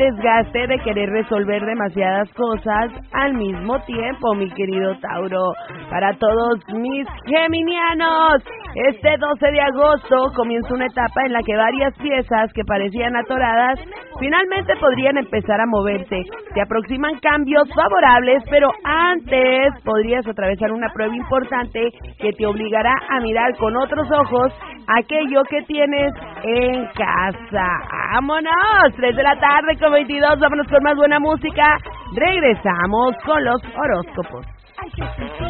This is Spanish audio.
desgaste de querer resolver demasiadas cosas al mismo tiempo, mi querido Tauro. Para todos mis geminianos, este 12 de agosto comienza una etapa en la que varias piezas que parecían atoradas finalmente podrían empezar a moverse. Se aproximan cambios favorables, pero antes podrías atravesar una prueba importante que te obligará a mirar con otros ojos aquello que tienes en casa. ¡Vámonos! 3 de la tarde con 22, vámonos con más buena música. Regresamos con los horóscopos.